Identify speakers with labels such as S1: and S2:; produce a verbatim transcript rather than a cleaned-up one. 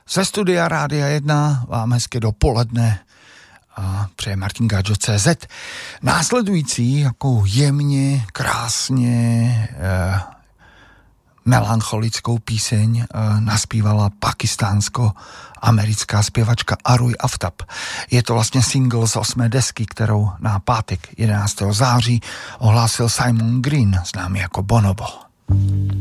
S1: Ze studia Rádia jedna vám hezky dopoledne a přeje Martin Gáčo tečka cé zet. Následující jakou jemně, krásně eh, melancholickou píseň eh, naspívala pakistánsko-americká zpěvačka Aruj Aftab. Je to vlastně single z osmé desky, kterou na pátek jedenáctého září ohlásil Simon Green, známý jako Bonobo.